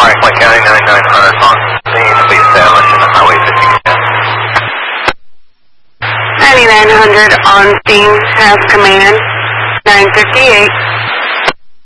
Alright, White County 9900 on scene to be established in the Highway 50. 9900 on scene, has command, 958.